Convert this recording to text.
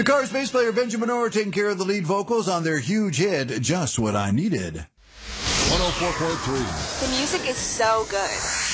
The Cars bass player Benjamin Orr taking care of the lead vocals on their huge hit, Just What I Needed. 104.3. The music is so good.